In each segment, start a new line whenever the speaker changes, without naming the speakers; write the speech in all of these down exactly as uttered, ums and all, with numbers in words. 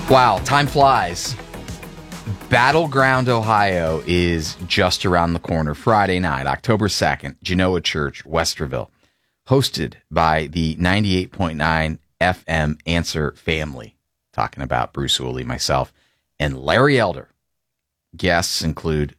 Wow, time flies. Battleground, Ohio is just around the corner. Friday night, October second, Genoa Church, Westerville, hosted by the ninety-eight point nine F M Answer family. Talking about Bruce Woolley, myself, and Larry Elder. Guests include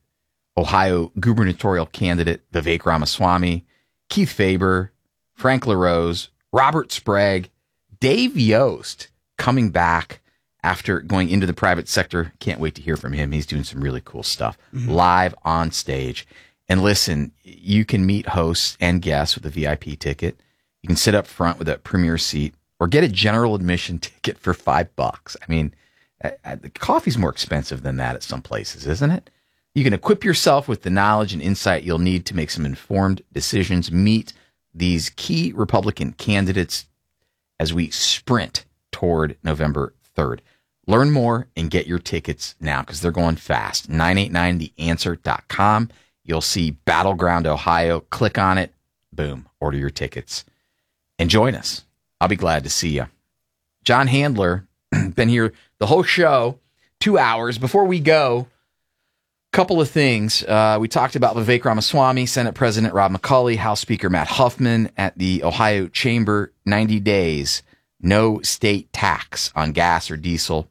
Ohio gubernatorial candidate Vivek Ramaswamy, Keith Faber, Frank LaRose, Robert Sprague, Dave Yost, coming back after going into the private sector. Can't wait to hear from him. He's doing some really cool stuff mm-hmm. live on stage. And listen, you can meet hosts and guests with a V I P ticket. You can sit up front with a premier seat or get a general admission ticket for five bucks. I mean, uh, the coffee's more expensive than that at some places, isn't it? You can equip yourself with the knowledge and insight you'll need to make some informed decisions. Meet these key Republican candidates as we sprint toward November third. Learn more and get your tickets now because they're going fast. nine eight nine the answer dot com. You'll see Battleground, Ohio. Click on it. Boom. Order your tickets. And join us. I'll be glad to see you. John Handler, been here the whole show, two hours. Before we go, couple of things. Uh, we talked about Vivek Ramaswamy, Senate President Rob McCauley, House Speaker Matt Huffman at the Ohio Chamber. ninety days, no state tax on gas or diesel.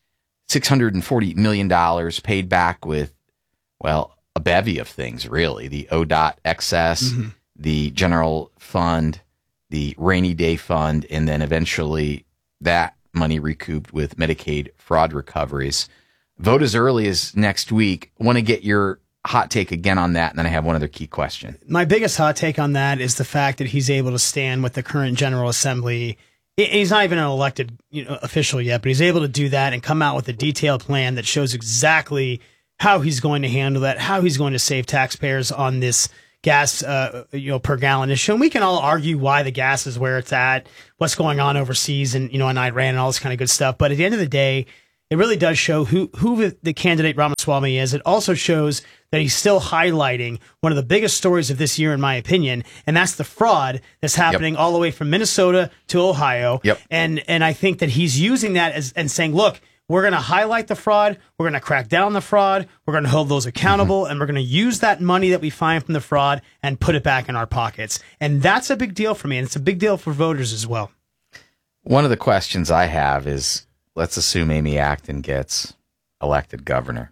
six hundred forty million dollars paid back with, well, a bevy of things, really. The O D O T excess, mm-hmm. the general fund, the rainy day fund, and then eventually that money recouped with Medicaid fraud recoveries. Vote as early as next week. Want to get your hot take again on that, and then I have one other key question.
My biggest hot take on that is the fact that he's able to stand with the current General Assembly. He's not even an elected you know, official yet, but he's able to do that and come out with a detailed plan that shows exactly how he's going to handle that, how he's going to save taxpayers on this gas uh, you know, per gallon issue. And we can all argue why the gas is where it's at, what's going on overseas and, you know, in Iran and all this kind of good stuff. But at the end of the day, it really does show who, who the candidate Ramaswamy is. It also shows that he's still highlighting one of the biggest stories of this year, in my opinion, and that's the fraud that's happening yep. all the way from Minnesota to Ohio.
Yep.
And and I think that he's using that as and saying, look, we're going to highlight the fraud, we're going to crack down the fraud, we're going to hold those accountable, mm-hmm. and we're going to use that money that we find from the fraud and put it back in our pockets. And that's a big deal for me, and it's a big deal for voters as well.
One of the questions I have is, let's assume Amy Acton gets elected governor.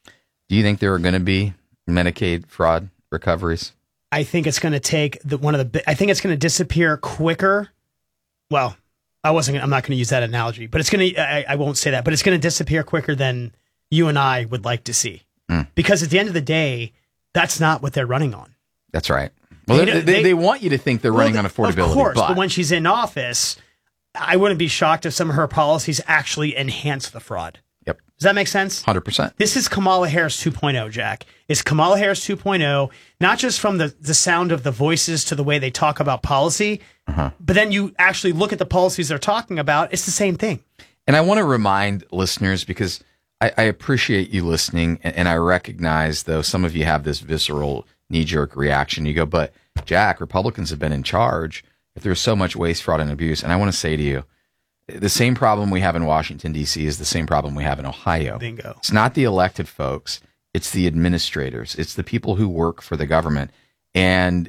Do you think there are going to be Medicaid fraud recoveries?
I think it's going to take the one of the. I think it's going to disappear quicker. Well, I wasn't. I'm not going to use that analogy, but it's going to. I, I won't say that, but it's going to disappear quicker than you and I would like to see. Mm. Because at the end of the day, that's not what they're running on.
That's right. Well, they, they, they, they want you to think they're running well, on affordability.
Of course,
but,
but when she's in office, I wouldn't be shocked if some of her policies actually enhance the fraud.
Yep.
Does that make sense?
one hundred percent.
This is Kamala Harris two point oh, Jack. It's Kamala Harris two point oh, not just from the, the sound of the voices to the way they talk about policy, uh-huh. but then you actually look at the policies they're talking about, it's the same thing.
And I want to remind listeners, because I, I appreciate you listening, and, and I recognize, though, some of you have this visceral knee-jerk reaction. You go, but, Jack, Republicans have been in charge if there's so much waste, fraud, and abuse. And I want to say to you, the same problem we have in Washington, D C is the same problem we have in Ohio.
Bingo.
It's not the elected folks. It's the administrators. It's the people who work for the government. And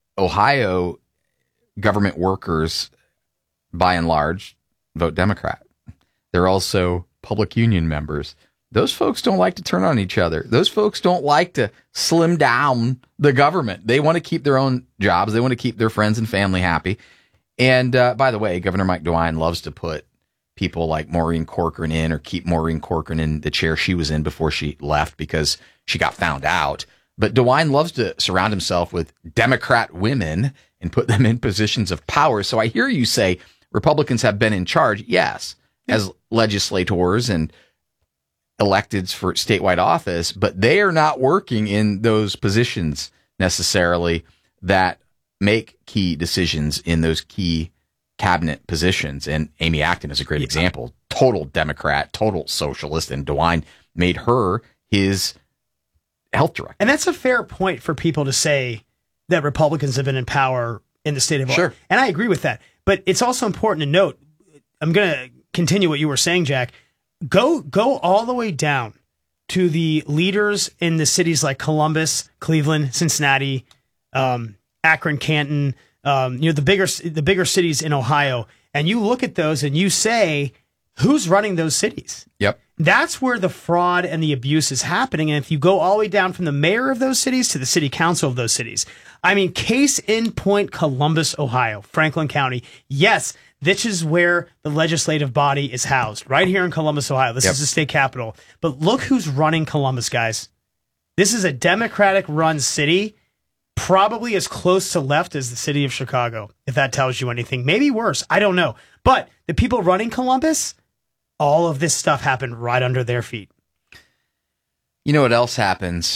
Ohio government workers, by and large, vote Democrat. They're also public union members. Those folks don't like to turn on each other. Those folks don't like to slim down the government. They want to keep their own jobs. They want to keep their friends and family happy. And uh, by the way, Governor Mike DeWine loves to put people like Maureen Corcoran in, or keep Maureen Corcoran in the chair she was in before she left because she got found out. But DeWine loves to surround himself with Democrat women and put them in positions of power. So I hear you say Republicans have been in charge, yes, as legislators and electeds for statewide office, but they are not working in those positions necessarily that make key decisions in those key cabinet positions. And Amy Acton is a great yeah. example. Total Democrat, total socialist, and DeWine made her his health director.
And that's a fair point for people to say that Republicans have been in power in the state of Ohio.
Sure.
And I agree with that. But it's also important to note, I'm going to continue what you were saying, Jack. Go go all the way down to the leaders in the cities like Columbus, Cleveland, Cincinnati, um, Akron, Canton, um, you know, the bigger the bigger cities in Ohio, and you look at those and you say, who's running those cities?
Yep.
That's where the fraud and the abuse is happening. And if you go all the way down from the mayor of those cities to the city council of those cities, I mean, case in point, Columbus, Ohio, Franklin County. Yes, this is where the legislative body is housed, right here in Columbus, Ohio. This
Yep.
is the state capital. But look who's running Columbus, guys. This is a Democratic-run city, probably as close to left as the city of Chicago, if that tells you anything. Maybe worse. I don't know. But the people running Columbus, all of this stuff happened right under their feet.
You know what else happens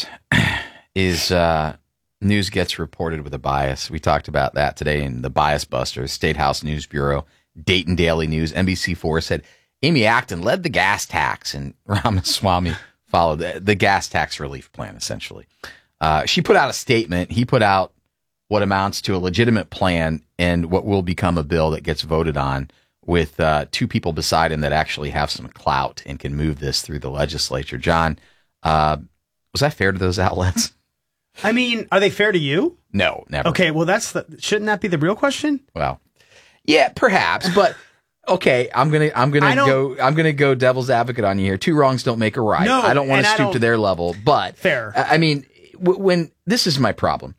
is uh, news gets reported with a bias. We talked about that today in the Bias Busters, State House News Bureau, Dayton Daily News. N B C four said Amy Acton led the gas tax, and Ramaswamy followed the, the gas tax relief plan, essentially. Uh, she put out a statement. He put out what amounts to a legitimate plan and what will become a bill that gets voted on with uh, two people beside him that actually have some clout and can move this through the legislature. John, uh, was that fair to those outlets?
I mean, are they fair to you?
No, never.
Okay, well, that's the, shouldn't that be the real question?
Well, yeah, perhaps, but okay, I'm gonna, I'm gonna go, I'm gonna go devil's advocate on you here. Two wrongs don't make a right.
No,
I don't want to
and I
stoop
don't-
to their level, but
Fair.
I I mean, w- when this is my problem,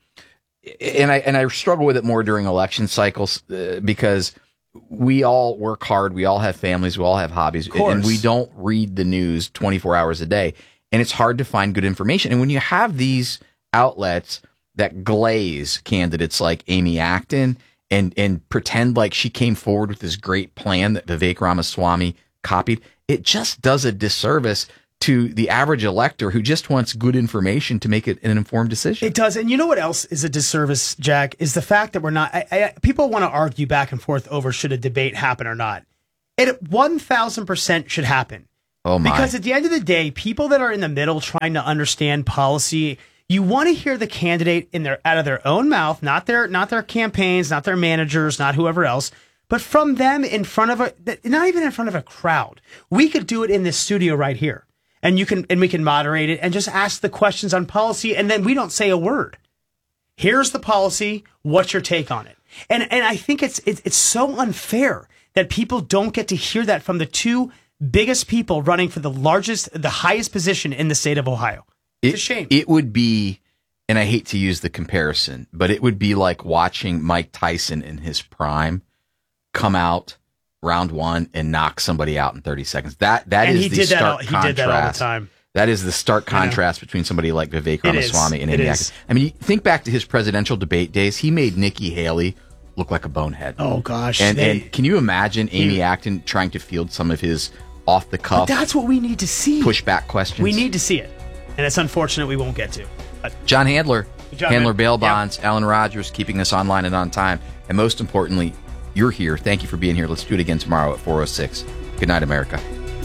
and I and I struggle with it more during election cycles uh, because we all work hard, we all have families, we all have hobbies,
course.
and we don't read the news twenty-four hours a day, and it's hard to find good information. And when you have these outlets that glaze candidates like Amy Acton and and pretend like she came forward with this great plan that Vivek Ramaswamy copied, it just does a disservice to the average elector who just wants good information to make it an informed decision.
It does. And you know what else is a disservice, Jack, is the fact that we're not, I, I, people want to argue back and forth over should a debate happen or not. It one thousand percent should happen.
Oh my.
Because at the end of the day, people that are in the middle trying to understand policy, you want to hear the candidate in their out of their own mouth, not their not their campaigns, not their managers, not whoever else, but from them in front of a not even in front of a crowd. We could do it in this studio right here. And you can and we can moderate it and just ask the questions on policy, and then we don't say a word. Here's the policy. What's your take on it? And and I think it's it's, it's so unfair that people don't get to hear that from the two biggest people running for the largest, the highest position in the state of Ohio. It's
it,
a shame.
It would be, and I hate to use the comparison, but it would be like watching Mike Tyson in his prime come out round one and knock somebody out in thirty seconds. That that
and
is
he
the
did that.
stark
All, he
contrast.
did that all the time.
That is the stark contrast between somebody like Vivek
It is.
Ramaswamy and
It
Amy
is.
Acton. I mean, you think back to his presidential debate days. He made Nikki Haley look like a bonehead.
Oh gosh.
And,
they-
and can you imagine Amy Acton trying to field some of his off the
but
cuff
that's what we need to see.
pushback questions?
We need to see it, and it's unfortunate we won't get to. But
John Handler,
Good job,
Handler
man.
Bail
Yep.
Bonds, Alan Rogers keeping us online and on time. And most importantly, you're here. Thank you for being here. Let's do it again tomorrow at four oh six. Good night, America.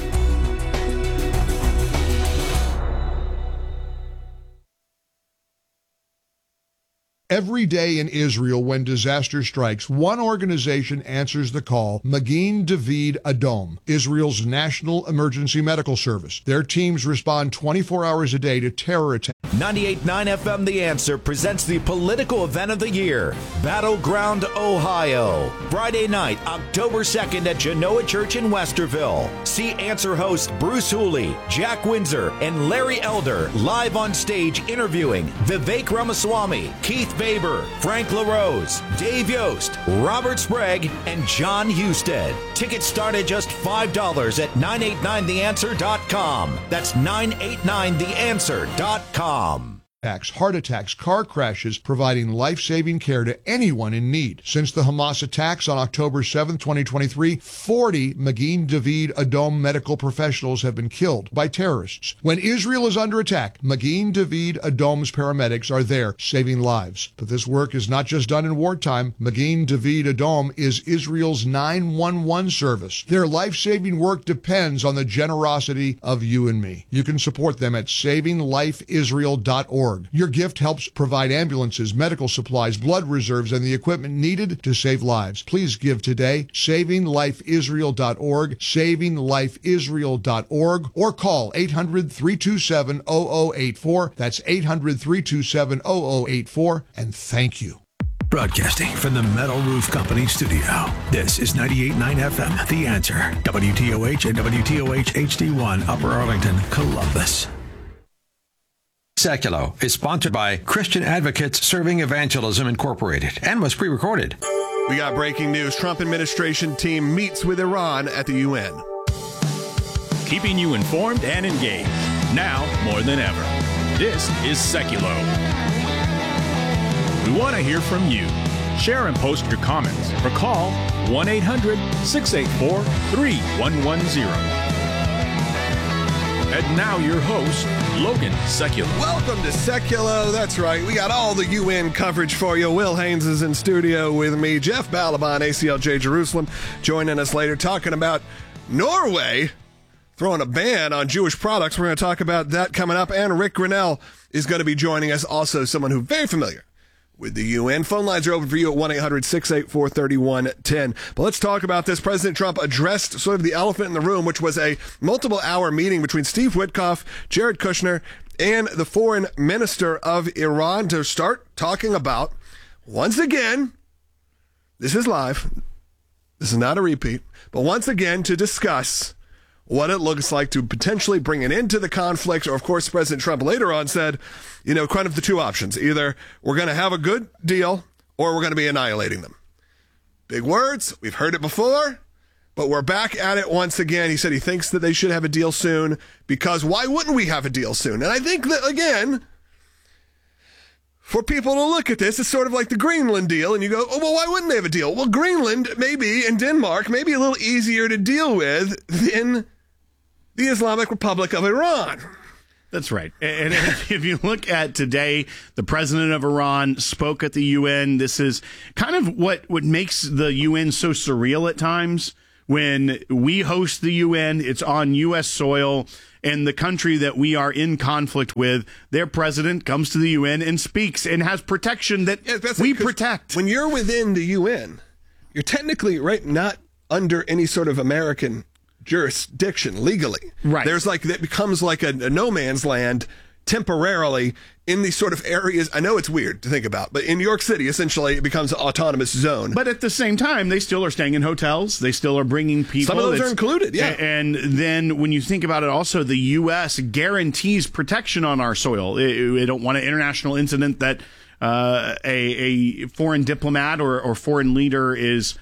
Every day in Israel, when disaster strikes, one organization answers the call, Magin David Adom, Israel's national emergency medical service. Their teams respond twenty-four hours a day to terror attacks.
ninety-eight point nine F M The Answer presents the political event of the year, Battleground, Ohio. Friday night, October second at Genoa Church in Westerville. See Answer host Bruce Hooley, Jack Windsor, and Larry Elder live on stage interviewing Vivek Ramaswamy, Keith Faber, Frank LaRose, Dave Yost, Robert Sprague, and John Husted. Tickets start at just five dollars at nine eight nine the answer dot com. That's nine eight nine the answer dot com.
Attacks, heart attacks, car crashes, providing life-saving care to anyone in need. Since the Hamas attacks on October seventh, twenty twenty-three, forty Magin David Adom medical professionals have been killed by terrorists. When Israel is under attack, Magin David Adom's paramedics are there saving lives. But this work is not just done in wartime. Magin David Adom is Israel's nine one one service. Their life-saving work depends on the generosity of you and me. You can support them at saving life israel dot org. org. Your gift helps provide ambulances, medical supplies, blood reserves, and the equipment needed to save lives. Please give today. saving life israel dot org, saving life israel dot org, or call eight hundred, three two seven, zero zero eight four. That's eight hundred, three two seven, zero zero eight four. And thank you.
Broadcasting from the Metal Roof Company studio. This is ninety-eight point nine F M, The Answer. W T O H and W T O H H D one, Upper Arlington, Columbus. Seculo is sponsored by Christian Advocates Serving Evangelism Incorporated and was pre-recorded.
We got breaking news. Trump administration team meets with Iran at the U N.
Keeping you informed and engaged, now more than ever. This is Seculo. We want to hear from you. Share and post your comments or call one eight hundred, six eight four, three one one zero. And now your host, Logan Seculo.
Welcome to Seculo. That's right. We got all the U N coverage for you. Will Haynes is in studio with me. Jeff Balaban, A C L J Jerusalem, joining us later, talking about Norway throwing a ban on Jewish products. We're going to talk about that coming up. And Rick Grinnell is going to be joining us, also someone who's very familiar with the U N. Phone lines are open for you at one eight hundred, six eight four, three one one zero. But let's talk about this. President Trump addressed sort of the elephant in the room, which was a multiple-hour meeting between Steve Witkoff, Jared Kushner, and the foreign minister of Iran to start talking about, once again, this is live, this is not a repeat, but once again to discuss what it looks like to potentially bring an end to the conflict. Or, of course, President Trump later on said, you know, kind of the two options. Either we're going to have a good deal or we're going to be annihilating them. Big words. We've heard it before, but we're back at it once again. He said he thinks that they should have a deal soon because why wouldn't we have a deal soon? And I think that, again, for people to look at this, it's sort of like the Greenland deal, and you go, oh, well, why wouldn't they have a deal? Well, Greenland, maybe, and Denmark, may be a little easier to deal with than the Islamic Republic of Iran.
That's right. And if you look at today, the president of Iran spoke at the U N. This is kind of what, what makes the U N so surreal at times. When we host the U N, it's on U S soil, and the country that we are in conflict with, their president comes to the U N and speaks and has protection that yeah, we protect.
When you're within the U N, you're technically right not under any sort of American jurisdiction legally.
Right.
There's like, that becomes like a, a no man's land temporarily in these sort of areas. I know it's weird to think about, but in New York City, essentially, it becomes an autonomous zone.
But at the same time, they still are staying in hotels. They still are bringing people.
Some of those are included, yeah.
And then when you think about it, also, the U S guarantees protection on our soil. We don't want an international incident that uh, a, a foreign diplomat or, or foreign leader is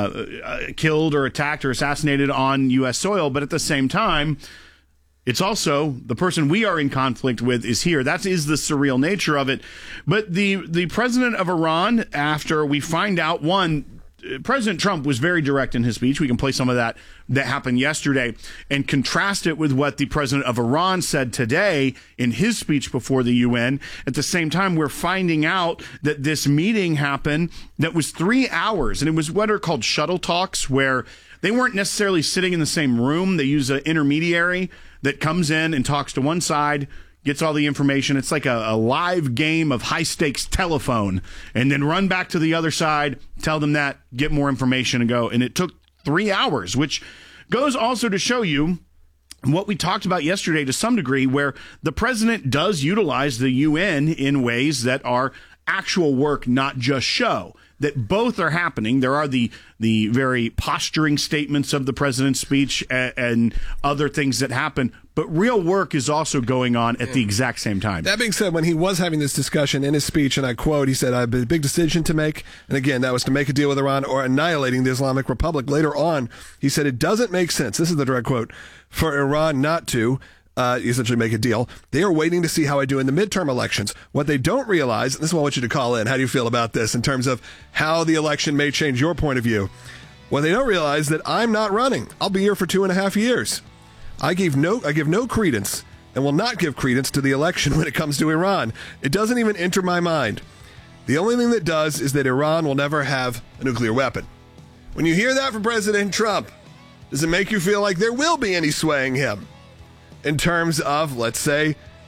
Uh, killed or attacked or assassinated on U S soil, but at the same time, it's also the person we are in conflict with is here. That is the surreal nature of it. But the the president of Iran, after we find out, one, President Trump was very direct in his speech. We can play some of that that happened yesterday and contrast it with what the president of Iran said today in his speech before the U N. At the same time, we're finding out that this meeting happened that was three hours, and it was what are called shuttle talks, where they weren't necessarily sitting in the same room. They use an intermediary that comes in and talks to one side, gets all the information. It's like a, a live game of high-stakes telephone, and then run back to the other side, tell them that, get more information, and go. And it took three hours, which goes also to show you what we talked about yesterday to some degree, where the president does utilize the U N in ways that are actual work, not just show. That both are happening. There are the the very posturing statements of the president's speech and, and other things that happen, but real work is also going on at the exact same time.
That being said, when he was having this discussion in his speech, and I quote, he said, I have a big decision to make. And again, that was to make a deal with Iran or annihilating the Islamic Republic. Later on, he said, it doesn't make sense, this is the direct quote, for Iran not to Uh, essentially make a deal. They are waiting to see how I do in the midterm elections. What they don't realize, and this is what I want you to call in, how do you feel about this in terms of how the election may change your point of view? What they don't realize that I'm not running. I'll be here for two and a half years. I give no, I give no credence and will not give credence to the election when it comes to Iran. It doesn't even enter my mind. The only thing that does is that Iran will never have a nuclear weapon. When you hear that from President Trump, does it make you feel like there will be any swaying him in terms of, let's say,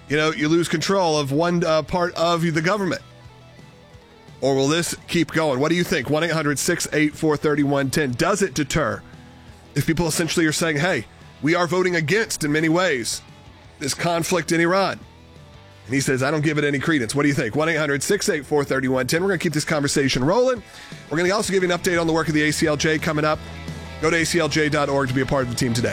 you know, you lose control of one uh, part of the government? Or will this keep going? What do you think? one eight hundred six eight four three one one zero. Does it deter if people essentially are saying, hey, we are voting against, in many ways, this conflict in Iran? And he says, I don't give it any credence. What do you think? one eight hundred six eight four three one one zero. We're going to keep this conversation rolling. We're going to also give you an update on the work of the A C L J coming up. Go to A C L J dot org to be a part of the team today.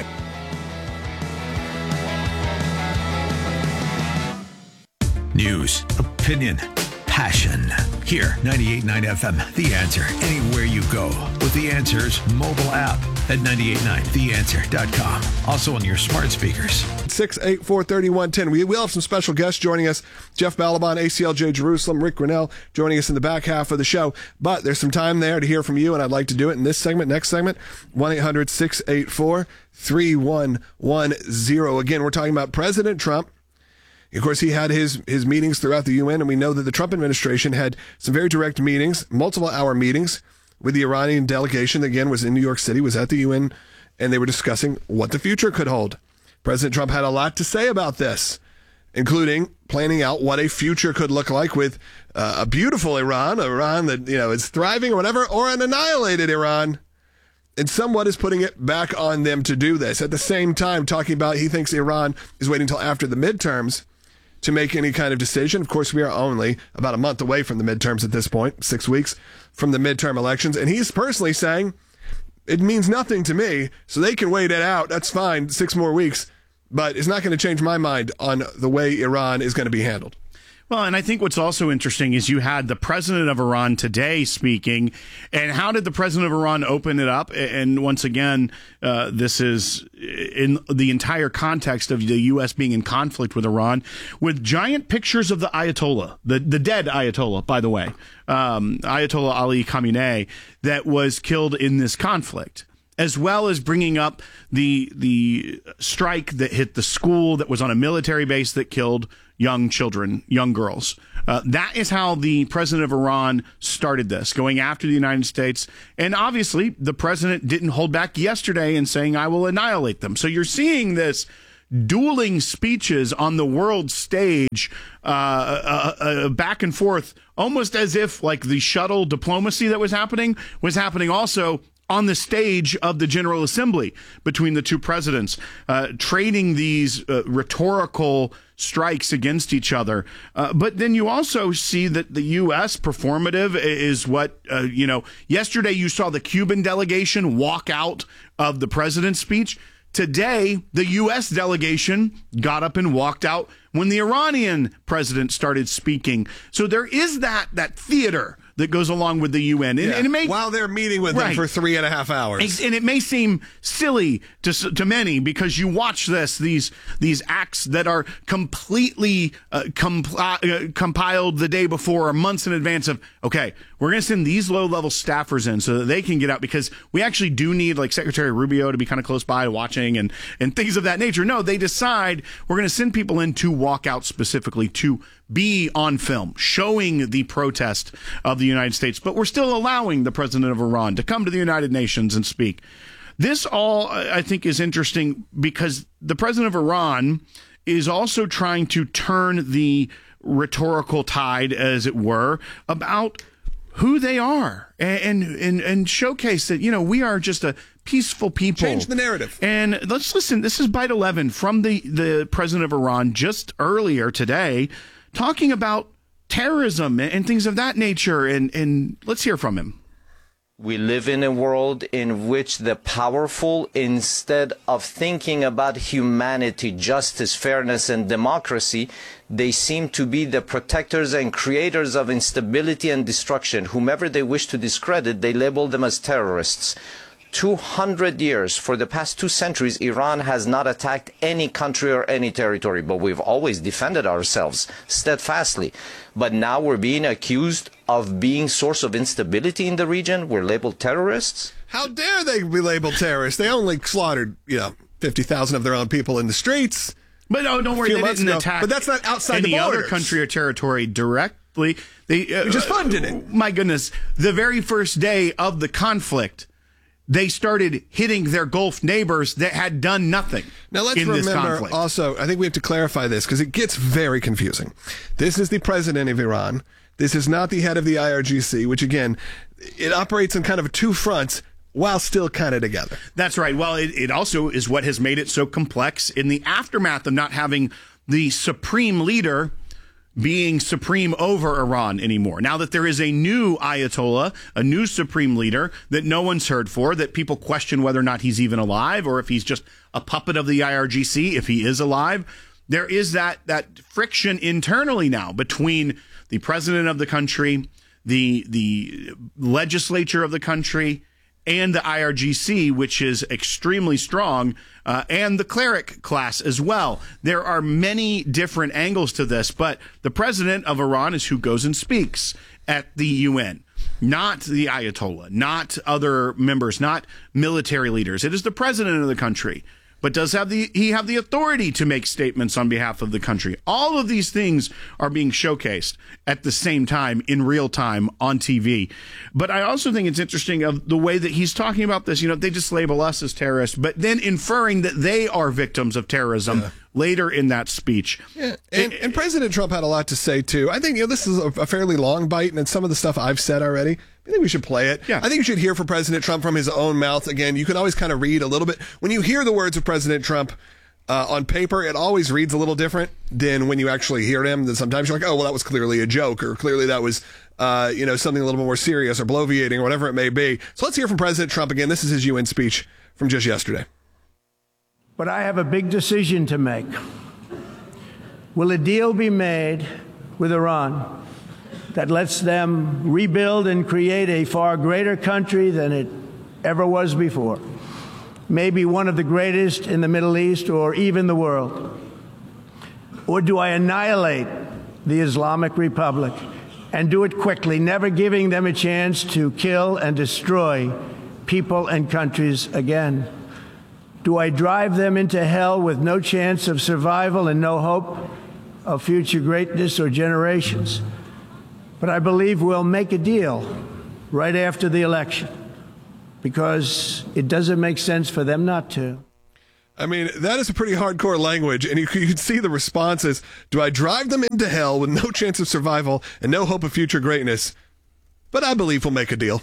News, opinion, passion. Here, ninety-eight point nine F M, The Answer. Anywhere you go with The Answer's mobile app at nine eight nine the answer dot com. Also on your smart speakers.
six eight four three one one zero. We will have some special guests joining us. Jeff Balaban, A C L J Jerusalem, Rick Grinnell joining us in the back half of the show. But there's some time there to hear from you, and I'd like to do it in this segment, next segment, one eight hundred six eight four three one one zero. Again, we're talking about President Trump. Of course, he had his, his meetings throughout the U N, and we know that the Trump administration had some very direct meetings, multiple hour meetings with the Iranian delegation that, again, was in New York City, was at the U N, and they were discussing what the future could hold. President Trump had a lot to say about this, including planning out what a future could look like with uh, a beautiful Iran, Iran that, you know, is thriving or whatever, or an annihilated Iran. And somewhat is putting it back on them to do this. At the same time, talking about he thinks Iran is waiting until after the midterms to make any kind of decision. Of course, we are only about a month away from the midterms at this point, six weeks from the midterm elections. And he's personally saying, it means nothing to me, so they can wait it out. That's fine, six more weeks. But it's not going to change my mind on the way Iran is going to be handled.
Well, and I think what's also interesting is you had the president of Iran today speaking, and how did the president of Iran open it up? And once again, uh, this is in the entire context of the U S being in conflict with Iran, with giant pictures of the Ayatollah, the, the dead Ayatollah, by the way, um, Ayatollah Ali Khamenei, that was killed in this conflict, as well as bringing up the the strike that hit the school that was on a military base that killed young children, young girls. Uh, that is how the president of Iran started this, going after the United States. And obviously, the president didn't hold back yesterday in saying, I will annihilate them. So you're seeing this dueling speeches on the world stage, uh, uh, uh, back and forth, almost as if like the shuttle diplomacy that was happening was happening also on the stage of the General Assembly between the two presidents, uh, trading these uh, rhetorical strikes against each other. Uh, but then you also see that the U S performative is what, uh, you know, yesterday you saw the Cuban delegation walk out of the president's speech. Today, the U S delegation got up and walked out when the Iranian president started speaking. So there is that that theater that goes along with the U N. And,
yeah.
and it may,
While they're meeting with
right.
them for three and a half hours.
And it may seem silly to to many because you watch this, these these acts that are completely uh, compli- uh, compiled the day before or months in advance of, okay, we're going to send these low-level staffers in so that they can get out, because we actually do need like Secretary Rubio to be kind of close by watching and, and things of that nature. No, they decide we're going to send people in to walk out specifically to be on film, showing the protest of the United States, but we're still allowing the president of Iran to come to the United Nations and speak. This all, I think, is interesting because the president of Iran is also trying to turn the rhetorical tide, as it were, about who they are and and and showcase that, you know, we are just a peaceful people.
Change the narrative.
And let's listen. This is Byte eleven from the, the president of Iran just earlier today, talking about terrorism and things of that nature. And, and let's hear from him.
We live in a world in which the powerful, instead of thinking about humanity, justice, fairness, and democracy, they seem to be the protectors and creators of instability and destruction. Whomever they wish to discredit, they label them as terrorists. two hundred years, for the past two centuries, Iran has not attacked any country or any territory, but we've always defended ourselves steadfastly. But now we're being accused of being source of instability in the region. We're labeled terrorists.
How dare they be labeled terrorists? They only slaughtered, you know, fifty thousand of their own people in the streets.
But no, don't worry, they didn't
ago.
attack
But that's not outside
any
the borders.
other country or territory directly. They uh,
just funded it.
My goodness, the very first day of the conflict, they started hitting their Gulf neighbors that had done nothing.
Now let's
in this
remember
conflict.
also, I think we have to clarify this because it gets very confusing. This is the president of Iran. This is not the head of the I R G C, which again, it operates on kind of two fronts while still kind of together.
That's right. Well, it, it also is what has made it so complex in the aftermath of not having the supreme leader being supreme over Iran anymore. Now that there is a new Ayatollah, a new supreme leader that no one's heard for, that people question whether or not he's even alive or if he's just a puppet of the I R G C, if he is alive, there is that that friction internally now between the president of the country, the the legislature of the country, and the I R G C, which is extremely strong, uh, and the cleric class as well. There are many different angles to this, but the president of Iran is who goes and speaks at the U N, not the Ayatollah, not other members, not military leaders. It is the president of the country. But does have the he have the authority to make statements on behalf of the country? All of these things are being showcased at the same time in real time on T V. But I also think it's interesting of the way that he's talking about this. You know, they just label us as terrorists, but then inferring that they are victims of terrorism yeah. later in that speech.
Yeah. And, it, and President Trump had a lot to say, too. I think, you know, this is a, a fairly long bite, and some of the stuff I've said already, I think we should play it.
Yeah.
I think you should hear from President Trump from his own mouth. Again, you can always kind of read a little bit. When you hear the words of President Trump uh, on paper, it always reads a little different than when you actually hear him. Then sometimes you're like, oh, well, that was clearly a joke, or clearly that was, uh, you know, something a little bit more serious or bloviating or whatever it may be. So let's hear from President Trump again. This is his U N speech from just yesterday.
But I have a big decision to make. Will a deal be made with Iran that lets them rebuild and create a far greater country than it ever was before? Maybe one of the greatest in the Middle East or even the world? Or do I annihilate the Islamic Republic and do it quickly, never giving them a chance to kill and destroy people and countries again? Do I drive them into hell with no chance of survival and no hope of future greatness or generations? But I believe we'll make a deal right after the election, because it doesn't make sense for them not to.
I mean, that is a pretty hardcore language, and you, you can see the responses. Do I drive them into hell with no chance of survival and no hope of future greatness? But I believe we'll make a deal.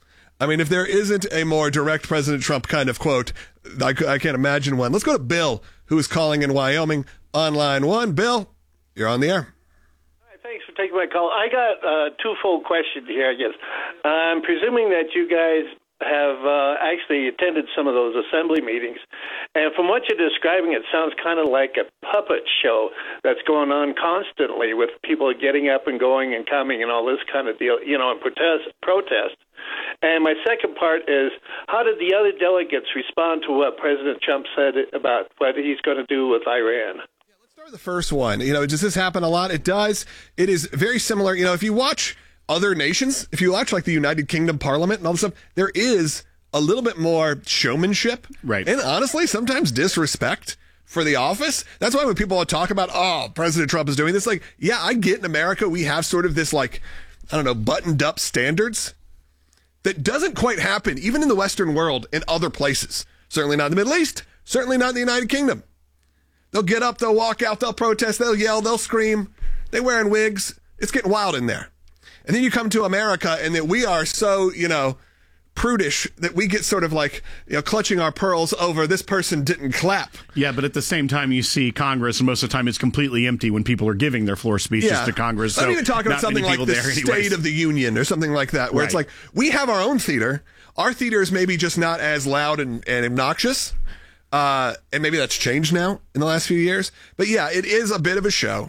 I mean, if there isn't a more direct President Trump kind of quote, I, I can't imagine one. Let's go to Bill, who is calling in Wyoming on line one. Bill, you're on the air.
Thanks for taking my call. I got a twofold question here, I guess. I'm presuming that you guys have uh, actually attended some of those assembly meetings. And from what you're describing, it sounds kind of like a puppet show that's going on constantly with people getting up and going and coming and all this kind of deal, you know, and protest. protest. And my second part is, how did the other delegates respond to what President Trump said about what he's going to do with Iran?
The first one, you know, does this happen a lot? It does. It is very similar. You know, if you watch other nations, if you watch like the United Kingdom Parliament and all this stuff, there is a little bit more showmanship.
Right.
And honestly, sometimes disrespect for the office. That's why when people talk about, oh, President Trump is doing this, like, yeah, I get in America, we have sort of this, like, I don't know, buttoned up standards that doesn't quite happen, even in the Western world in other places. Certainly not in the Middle East. Certainly not in the United Kingdom. They'll get up, they'll walk out, they'll protest, they'll yell, they'll scream. They're wearing wigs. It's getting wild in there. And then you come to America, and that we are so, you know, prudish that we get sort of like, you know, clutching our pearls over this person didn't clap.
Yeah, but at the same time, you see Congress, and most of the time it's completely empty when people are giving their floor speeches
yeah.
to Congress.
I'm
so
even talking about something like the State of the Union or something like that, where
right.
it's like, we have our own theater. Our theater is maybe just not as loud and, and obnoxious. Uh, and maybe that's changed now in the last few years. But yeah, it is a bit of a show.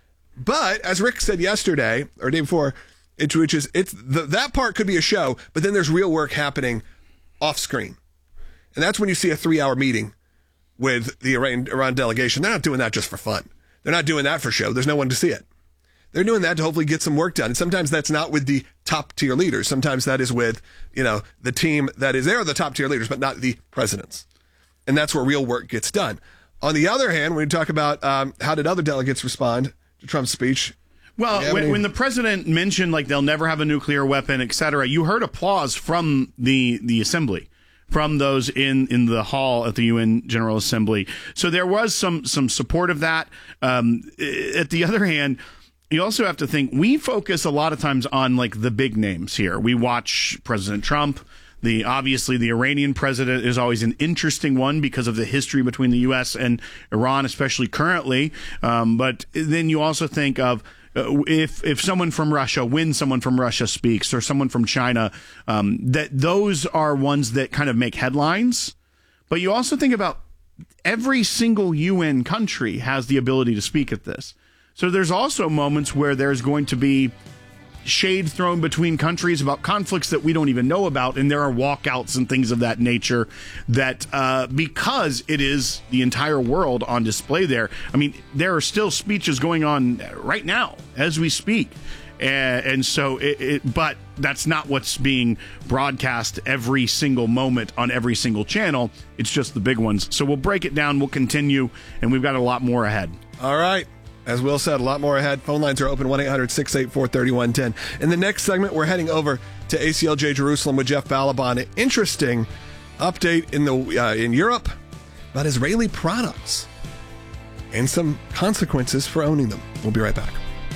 But as Rick said yesterday, or day before, it, which is it's the, that part could be a show, but then there's real work happening off screen. And that's when you see a three hour meeting with the Iran, Iran delegation. They're not doing that just for fun. They're not doing that for show. There's no one to see it. They're doing that to hopefully get some work done. And sometimes that's not with the top tier leaders. Sometimes that is with, you know, the team that is there, the top tier leaders, but not the presidents. And that's where real work gets done. On the other hand, when we talk about um, how did other delegates respond to Trump's speech?
Well, when,
any...
when the president mentioned like they'll never have a nuclear weapon, et cetera, you heard applause from the the assembly. from those in, in the hall at the U N General Assembly. So there was some some support of that. Um, at the other hand, you also have to think, we focus a lot of times on like the big names here. We watch President Trump. The obviously the Iranian president is always an interesting one because of the history between the U S and Iran, especially currently. Um, but then you also think of uh, if if someone from Russia, when someone from Russia speaks, or someone from China, um, that those are ones that kind of make headlines. But you also think about every single U N country has the ability to speak at this. So there's also moments where there's going to be shade thrown between countries about conflicts that we don't even know about, and there are walkouts and things of that nature that uh, because it is the entire world on display there. I mean, there are still speeches going on right now as we speak. And, and so, it, it, but that's not what's being broadcast every single moment on every single channel. It's just the big ones. So we'll break it down. We'll continue, and we've got a lot more ahead.
All right. As Will said, a lot more ahead. Phone lines are open, one eight hundred six eight four three one one zero. In the next segment, we're heading over to A C L J Jerusalem with Jeff Balaban. An interesting update in the uh, in Europe about Israeli products and some consequences for owning them. We'll be right back.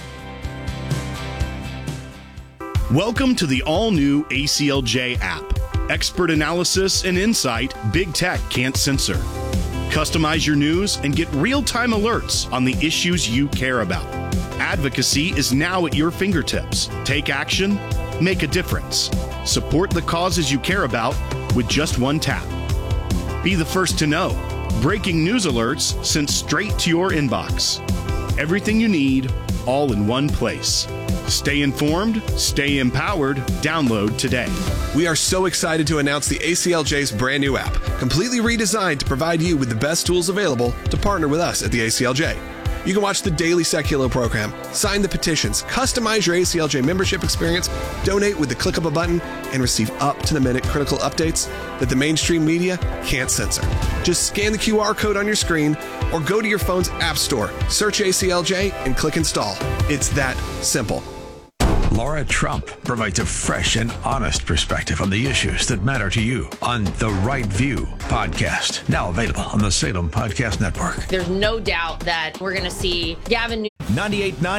Welcome to the all-new A C L J app. Expert analysis and insight big tech can't censor. Customize your news and get real-time alerts on the issues you care about. Advocacy is now at your fingertips. Take action, make a difference. Support the causes you care about with just one tap. Be the first to know. Breaking news alerts sent straight to your inbox. Everything you need, all in one place. Stay informed, stay empowered. Download today.
We are so excited to announce the A C L J's brand new app, completely redesigned to provide you with the best tools available to partner with us at the A C L J. You can watch the daily Secular program, sign the petitions, customize your A C L J membership experience, donate with the click of a button, and receive up-to-the-minute critical updates that the mainstream media can't censor. Just scan the Q R code on your screen or go to your phone's app store, search A C L J, and click install. It's that simple.
Laura Trump provides a fresh and honest perspective on the issues that matter to you on The Right View podcast. Now available on the Salem Podcast Network.
There's no doubt that we're going to see Gavin Newsom.
ninety-eight point nine